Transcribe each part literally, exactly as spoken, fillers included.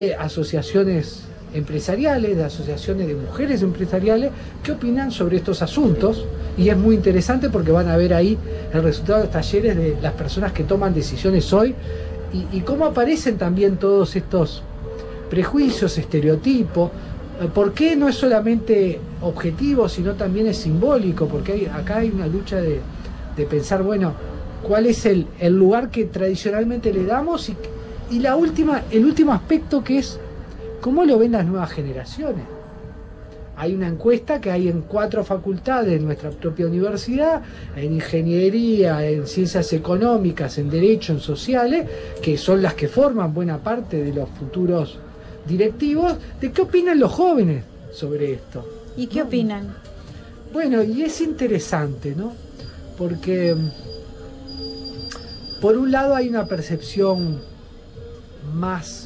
de asociaciones empresariales, de asociaciones de mujeres empresariales que opinan sobre estos asuntos, y es muy interesante porque van a ver ahí el resultado de los talleres de las personas que toman decisiones hoy y, y cómo aparecen también todos estos prejuicios, estereotipos. ¿Por qué no es solamente objetivo, sino también es simbólico? Porque hay, acá hay una lucha de, de pensar, bueno, cuál es el, el lugar que tradicionalmente le damos y, y la última, el último aspecto, que es cómo lo ven las nuevas generaciones. Hay una encuesta que hay en cuatro facultades de nuestra propia universidad, en ingeniería, en ciencias económicas, en derecho, en sociales, que son las que forman buena parte de los futuros directivos, de qué opinan los jóvenes sobre esto. ¿Y qué ¿no? opinan? Bueno, y es interesante, ¿no? Porque por un lado hay una percepción más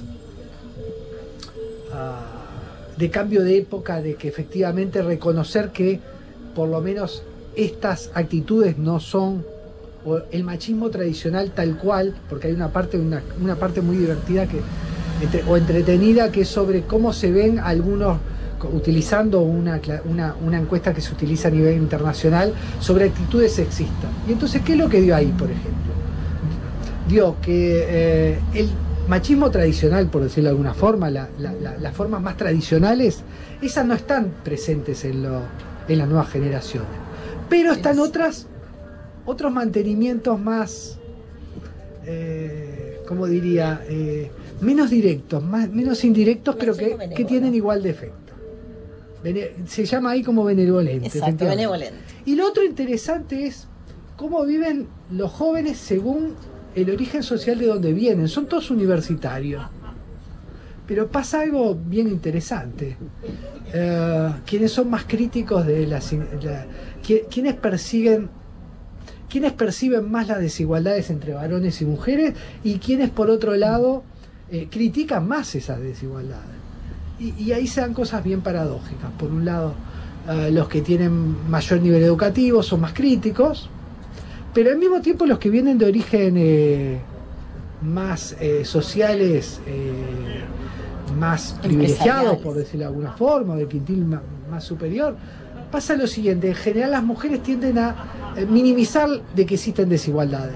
uh, de cambio de época, de que efectivamente reconocer que por lo menos estas actitudes no son o el machismo tradicional tal cual, porque hay una parte, una, una parte muy divertida que Entre, o entretenida, que es sobre cómo se ven algunos, utilizando una, una, una encuesta que se utiliza a nivel internacional sobre actitudes sexistas. Y entonces, ¿qué es lo que dio ahí, por ejemplo? Dio que eh, el machismo tradicional, por decirlo de alguna forma, la, la, la, las formas más tradicionales, esas no están presentes en, lo, en las nuevas generaciones. Pero están otras, otros mantenimientos más, eh, ¿cómo diría?, eh, menos directos, más, menos indirectos, pero que, que tienen igual de efecto. Bene, se llama ahí como benevolente. Exacto, benevolente. Y lo otro interesante es cómo viven los jóvenes según el origen social de donde vienen. Son todos universitarios. Pero pasa algo bien interesante. Uh, quienes son más críticos de las... La, quienes persiguen... quienes perciben más las desigualdades entre varones y mujeres, y quienes, por otro lado, Eh, critican más esas desigualdades. Y, y ahí se dan cosas bien paradójicas. Por un lado, uh, los que tienen mayor nivel educativo son más críticos, pero al mismo tiempo los que vienen de origen eh, más eh, sociales, eh, más privilegiados, por decirlo de alguna forma, del quintil más, más superior, pasa lo siguiente: en general las mujeres tienden a eh, minimizar de que existen desigualdades.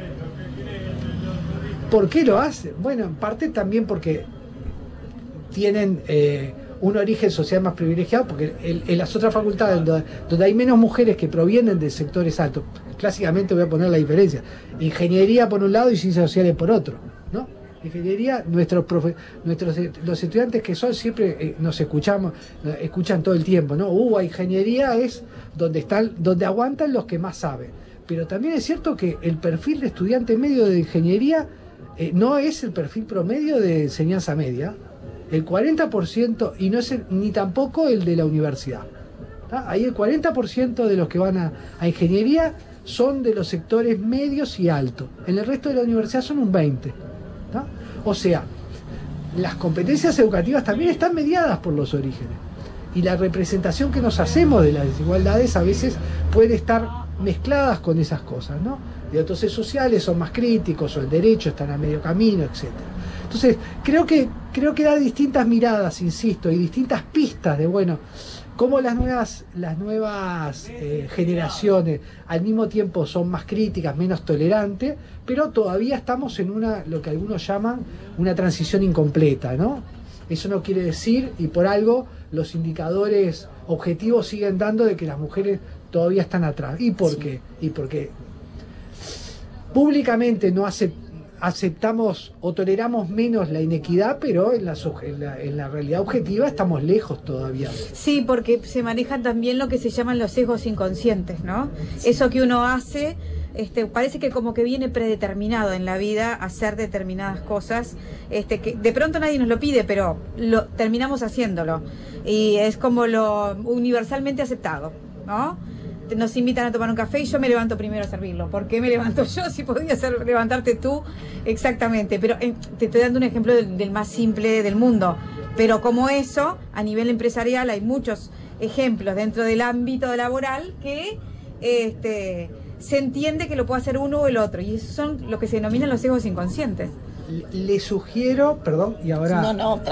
¿Por qué lo hacen? Bueno, en parte también porque tienen eh, un origen social más privilegiado, porque en, en las otras facultades donde, donde hay menos mujeres que provienen de sectores altos, clásicamente voy a poner la diferencia: ingeniería por un lado y ciencias sociales por otro, ¿no? Ingeniería, nuestros profe, nuestros los estudiantes que son siempre eh, nos escuchamos, eh, escuchan todo el tiempo, ¿no? Uh, ingeniería es donde están, donde aguantan los que más saben. Pero también es cierto que el perfil de estudiante medio de ingeniería Eh, no es el perfil promedio de enseñanza media, el cuarenta por ciento, y no es el, ni tampoco el de la universidad. ¿Tá? Ahí el cuarenta por ciento de los que van a, a ingeniería son de los sectores medios y altos. En el resto de la universidad son un veinte por ciento. ¿Tá? O sea, las competencias educativas también están mediadas por los orígenes. Y la representación que nos hacemos de las desigualdades a veces puede estar mezcladas con esas cosas, ¿no? De otros sociales son más críticos, o el derecho están a medio camino, etcétera. Entonces, creo que, creo que da distintas miradas, insisto, y distintas pistas de, bueno, cómo las nuevas, las nuevas eh, generaciones al mismo tiempo son más críticas, menos tolerantes, pero todavía estamos en una, lo que algunos llaman una transición incompleta, ¿no? Eso no quiere decir, y por algo los indicadores objetivos siguen dando de que las mujeres todavía están atrás. ¿Y por sí. qué? Y porque públicamente no acept, aceptamos o toleramos menos la inequidad, pero en la, en, la, en la realidad objetiva estamos lejos todavía. Sí, porque se manejan también lo que se llaman los sesgos inconscientes, ¿no? Sí. Eso que uno hace, este, parece que como que viene predeterminado en la vida hacer determinadas cosas, este, que de pronto nadie nos lo pide, pero lo terminamos haciéndolo. Y es como lo universalmente aceptado, ¿no? Nos invitan a tomar un café y yo me levanto primero a servirlo. ¿Por qué me levanto yo si podías ser, levantarte tú? Exactamente, pero eh, te estoy dando un ejemplo del, del más simple del mundo. Pero como eso, a nivel empresarial hay muchos ejemplos dentro del ámbito laboral que este, se entiende que lo puede hacer uno o el otro, y esos son lo que se denominan los sesgos inconscientes. Le sugiero, perdón, y ahora... No, no,